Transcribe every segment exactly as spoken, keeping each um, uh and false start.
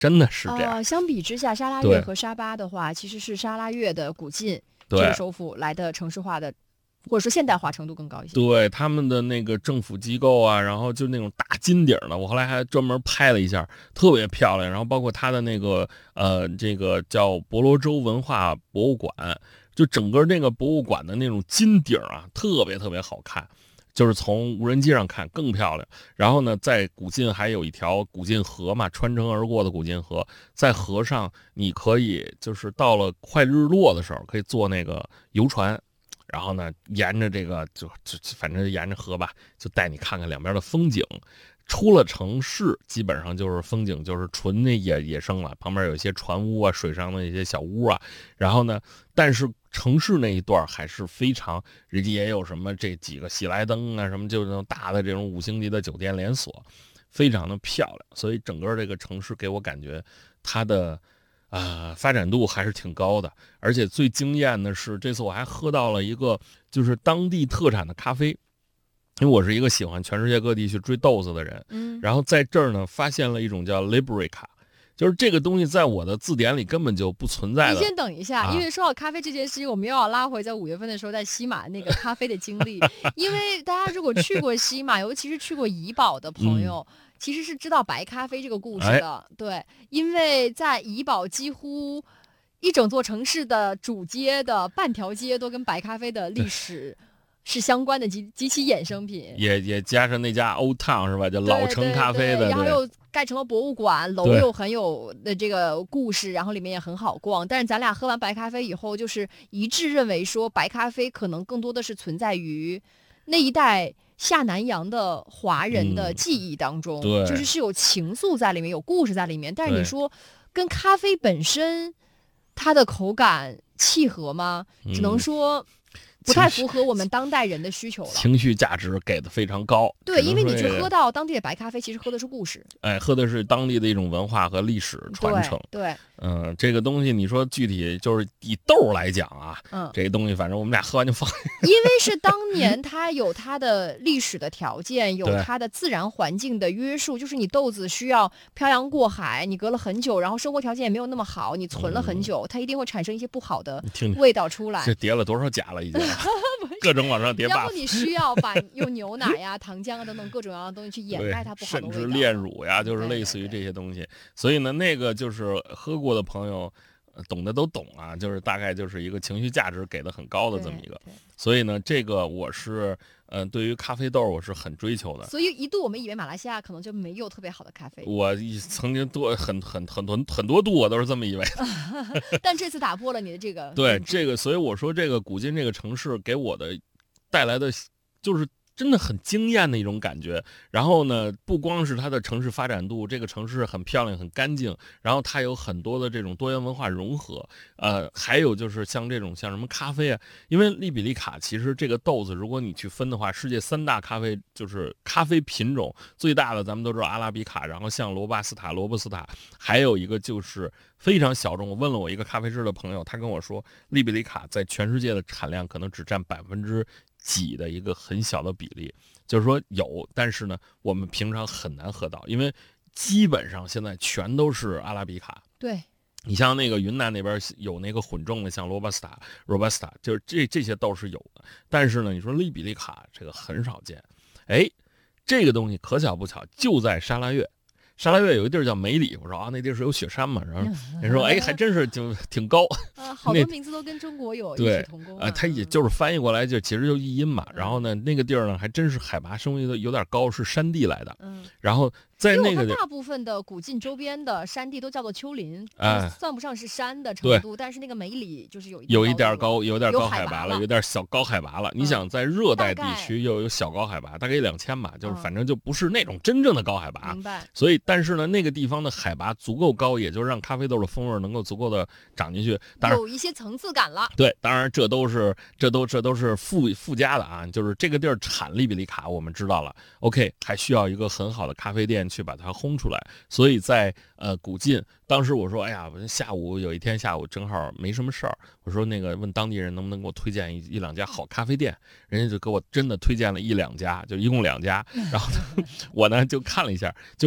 真的是这样。 呃、相比之下，沙拉越和沙巴的话，其实是沙拉越的古晋这个首府来的城市化的，或者说现代化程度更高一些。 对，他们的那个政府机构啊，然后就那种大金顶的，我后来还专门拍了一下，特别漂亮。然后包括它的那个呃，这个叫博罗州文化博物馆，就整个那个博物馆的那种金顶啊，特别特别好看。就是从无人机上看更漂亮。然后呢，在古晋还有一条古晋河嘛，穿城而过的古晋河，在河上你可以就是到了快日落的时候，可以坐那个游船。然后呢，沿着这个就就反正沿着河吧，就带你看看两边的风景。出了城市，基本上就是风景就是纯的野野生了，旁边有一些船屋啊，水上的一些小屋啊。然后呢，但是城市那一段还是非常，人家也有什么这几个喜来登啊，什么就那种大的这种五星级的酒店连锁，非常的漂亮。所以整个这个城市给我感觉它的。啊、呃，发展度还是挺高的，而且最惊艳的是，这次我还喝到了一个就是当地特产的咖啡，因为我是一个喜欢全世界各地去追豆子的人， 嗯， 然后在这儿呢发现了一种叫 Liberica， 就是这个东西在我的字典里根本就不存在的。 你先等一下， 啊、 因为说到咖啡这件事情，我们又要拉回在五月份的时候在西马那个咖啡的经历，因为大家如果去过西马，尤其是去过怡保的朋友。嗯，其实是知道白咖啡这个故事的。哎，对，因为在怡保几乎一整座城市的主街的半条街都跟白咖啡的历史是相关的及及其衍生品， 也也加上那家 Old Town 是吧，叫老城咖啡的， 对对对，然后又盖成了博物馆，楼又很有的这个故事，然后里面也很好逛。但是咱俩喝完白咖啡以后，就是一致认为说白咖啡可能更多的是存在于那一代下南洋的华人的记忆当中， 嗯、对， 就是是有情愫在里面，有故事在里面。但是你说跟咖啡本身它的口感契合吗？只能说不太符合我们当代人的需求了。 情绪价值给的非常高。 对，因为你去喝到当地的白咖啡，其实喝的是故事， 哎，喝的是当地的一种文化和历史传承。 对，对嗯，这个东西你说具体就是以豆来讲啊， 嗯， 这个东西反正我们俩喝完就放。 因为是当年它有它的历史的条件，有它的自然环境的约束，就是你豆子需要漂洋过海，你隔了很久，然后生活条件也没有那么好，你存了很久，嗯、它一定会产生一些不好的味道出来。 这叠了多少甲了已经？各种往上叠 buff。 然后你需要把用牛奶呀、糖浆啊等等各种各样的东西去掩盖它不好的味道， 甚至炼乳呀，就是类似于这些东西。所以呢，那个就是喝过的朋友。懂的都懂啊，就是大概就是一个情绪价值给的很高的这么一个，所以呢，这个我是呃对于咖啡豆我是很追求的。 所以一度我们以为马来西亚可能就没有特别好的咖啡， 我曾经多很很很多很多度我都是这么以为的， 但这次打破了你的这个对这个，所以我说这个古晋这个城市给我的带来的就是。真的很惊艳的一种感觉。然后呢，不光是它的城市发展度，这个城市很漂亮、很干净，然后它有很多的这种多元文化融合。呃，还有就是像这种像什么咖啡啊，因为利比里卡其实这个豆子，如果你去分的话，世界三大咖啡就是咖啡品种最大的，咱们都知道阿拉比卡，然后像罗巴斯塔、罗布斯塔，还有一个就是非常小众。我问了我一个咖啡师的朋友，他跟我说，利比里卡在全世界的产量可能只占百分之几的一个很小的比例，就是说有，但是呢，我们平常很难喝到，因为基本上现在全都是阿拉比卡。 对， 你像那个云南那边有那个混种的，像罗巴斯塔、罗巴斯塔，就是这这些豆是有的，但是呢，你说利比里卡这个很少见。哎，这个东西可巧不巧，就在沙拉越。沙拉越有一地儿叫梅里，我说啊，那地儿是有雪山嘛？然后人说，哎，还真是就挺高。 啊，好多名字都跟中国有异曲同工啊。 啊，它也就是翻译过来就其实就译音嘛。然后呢，那个地儿呢还真是海拔稍微有点高，是山地来的。嗯，然后在那个大部分的古晋周边的山地都叫做丘陵， 哎， 算不上是山的程度，但是那个梅里就是有有一点高，有点高海拔了，有点小高海拔了。你想在热带地区又有小高海拔，大概两千吧，就是反正就不是那种真正的高海拔。 明白。 所以，但是呢，那个地方的海拔足够高，也就让咖啡豆的风味能够足够的长进去，当然有一些层次感了。 对，当然这都是这都这都是附附加的啊，就是这个地儿产利比里卡，我们知道了。OK， 还需要一个很好的咖啡店去把它烘出来。所以在呃古晋，当时我说，哎呀，我下午有一天下午正好没什么事儿，我说那个问当地人能不能给我推荐一一两家好咖啡店，人家就给我真的推荐了一两家，就一共两家。然后我呢就看了一下，就是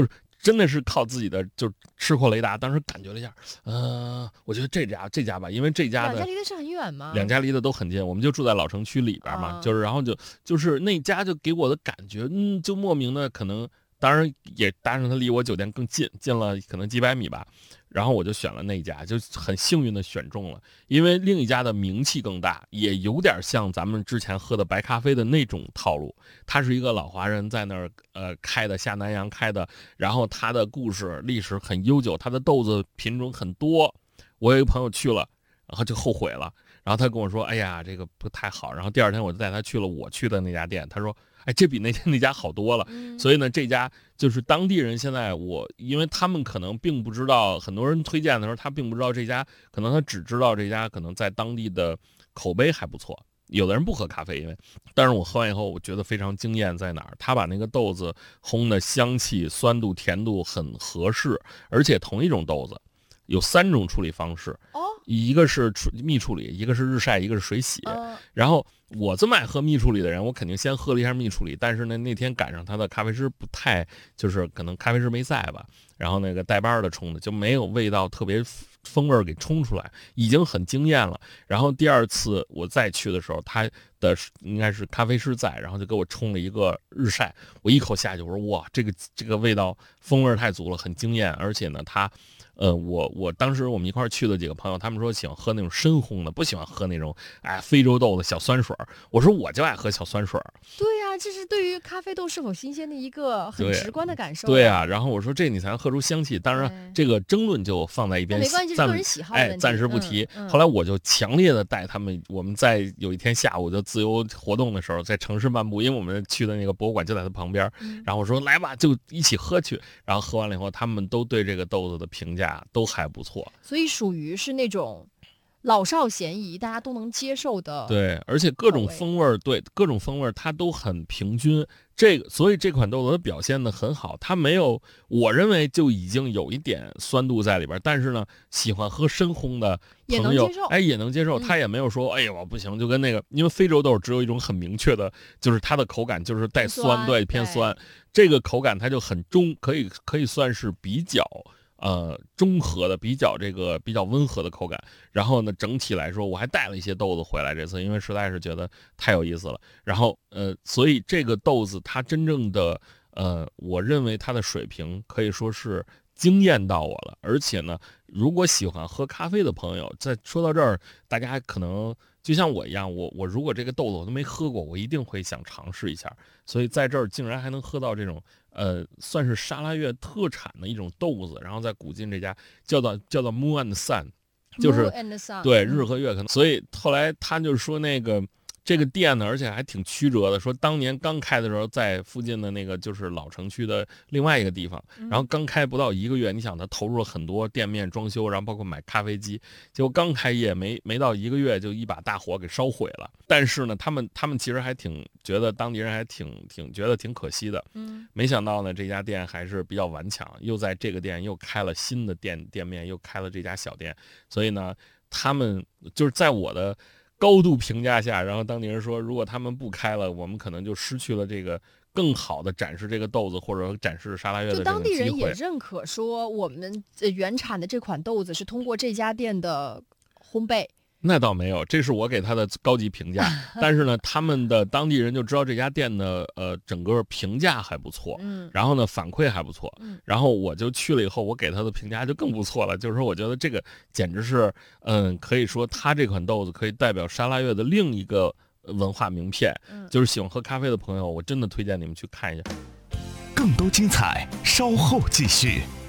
真的是靠自己的就吃货雷达，当时感觉了一下，呃，我觉得这家这家吧，因为这家的两家离得是很远吗？ 两家离得都很近，我们就住在老城区里边嘛， 啊就是然后就就是那家就给我的感觉，嗯，就莫名的可能，当然也搭上它离我酒店更近，近了可能几百米吧。然后我就选了那家，就很幸运的选中了，因为另一家的名气更大，也有点像咱们之前喝的白咖啡的那种套路。他是一个老华人在那儿呃开的，下南洋开的，然后他的故事历史很悠久，他的豆子品种很多。我有一个朋友去了，然后就后悔了，然后他跟我说：“哎呀，这个不太好。”然后第二天我就带他去了我去的那家店，他说：“哎，这比那天那家好多了。” 嗯， 所以呢，这家就是当地人现在我，因为他们可能并不知道，很多人推荐的时候，他并不知道这家，可能他只知道这家可能在当地的口碑还不错。有的人不喝咖啡，因为，但是我喝完以后，我觉得非常惊艳在哪儿？他把那个豆子烘的香气、酸度、甜度很合适，而且同一种豆子有三种处理方式。 哦， 一个是处蜜处理，一个是日晒，一个是水洗。 呃然后我这么爱喝蜜处理的人，我肯定先喝了一下蜜处理。但是呢，那天赶上他的咖啡师不太，就是可能咖啡师没在吧，然后那个带班的冲的就没有味道特别风味给冲出来，已经很惊艳了。然后第二次我再去的时候，他的应该是咖啡师在，然后就给我冲了一个日晒，我一口下去，我说哇，这个这个味道风味太足了，很惊艳。而且呢，他。呃，我我当时我们一块儿去的几个朋友，他们说喜欢喝那种深烘的，不喜欢喝那种哎非洲豆的小酸水儿。我说我就爱喝小酸水儿。 对呀、这是对于咖啡豆是否新鲜的一个很对直观的感受。 对啊，然后我说这你才能喝出香气。当然对这个争论就放在一边， 那没关系，是暂个人喜好的哎问题暂时不提。 嗯嗯后来我就强烈的带他们，我们在有一天下午就自由活动的时候，在城市漫步，因为我们去的那个博物馆就在他旁边， 嗯然后我说来吧，就一起喝去。然后喝完了以后，他们都对这个豆子的评价都还不错。 所以属于是那种老少咸宜，大家都能接受的。 对，而且各种口味风味儿，对各种风味儿它都很平均。这个，所以这款豆子它表现的很好，它没有，我认为就已经有一点酸度在里边儿。但是呢，喜欢喝深烘的也能朋友接受， 哎，也能接受。 嗯他也没有说，哎呀，我不行，就跟那个，因为非洲豆只有一种很明确的，就是它的口感就是带酸， 酸对，偏对酸。这个口感它就很中，可以可以算是比较。呃，中和的比较这个比较温和的口感，然后呢，整体来说我还带了一些豆子回来这次，因为实在是觉得太有意思了。然后呃，所以这个豆子它真正的呃，我认为它的水平可以说是惊艳到我了。而且呢，如果喜欢喝咖啡的朋友，在说到这儿，大家可能就像我一样，我我如果这个豆子我都没喝过，我一定会想尝试一下。所以在这儿竟然还能喝到这种。呃，算是沙拉越特产的一种豆子，然后在古晋这家叫做叫做 Moon and Sun， 就是 Moon and Sun， 对嗯日和月可能，所以后来他就说那个这个店呢，而且还挺曲折的，说当年刚开的时候在附近的那个就是老城区的另外一个地方， 嗯然后刚开不到一个月，你想他投入了很多店面装修，然后包括买咖啡机，结果刚开业没没到一个月就一把大火给烧毁了。但是呢，他们他们其实还挺觉得当地人还挺挺觉得挺可惜的。 嗯， 没想到呢，这家店还是比较顽强，又在这个店又开了新的店店面，又开了这家小店，所以呢，他们就是在我的高度评价下，然后当地人说，如果他们不开了，我们可能就失去了这个更好的展示这个豆子或者展示沙拉越的这就当地种机会。 人也认可说，我们呃原产的这款豆子是通过这家店的烘焙。 那倒没有，这是我给他的高级评价。但是呢，他们的当地人就知道这家店的呃整个评价还不错， 嗯然后呢反馈还不错， 嗯然后我就去了以后，我给他的评价就更不错了，就是说我觉得这个简直是，嗯，可以说他这款豆子可以代表沙拉越的另一个文化名片， 嗯， 就是喜欢喝咖啡的朋友，我真的推荐你们去看一下。 更多精彩，稍后继续。